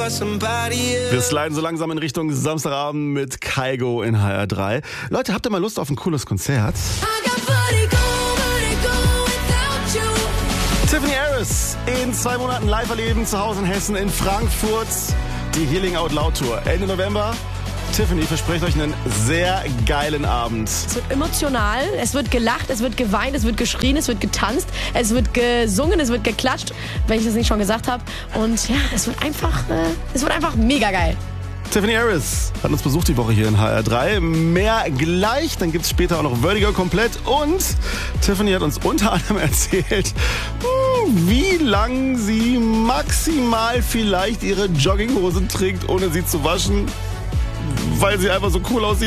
Wir sliden so langsam in Richtung Samstagabend mit Kygo in HR3. Leute, habt ihr mal Lust auf ein cooles Konzert? Tiffany Harris in 2 Monaten live erleben, zu Hause in Hessen, in Frankfurt. Die Healing Out Loud Tour. Ende November. Tiffany verspricht euch einen sehr geilen Abend. Es wird emotional, es wird gelacht, es wird geweint, es wird geschrien, es wird getanzt, es wird gesungen, es wird geklatscht, wenn ich das nicht schon gesagt habe. Und ja, es wird einfach mega geil. Tiffany Harris hat uns besucht die Woche hier in HR3. Mehr gleich, dann gibt's später auch noch Vertigo komplett. Und Tiffany hat uns unter anderem erzählt, wie lang sie maximal vielleicht ihre Jogginghose trägt, ohne sie zu waschen, weil sie einfach so cool aussieht.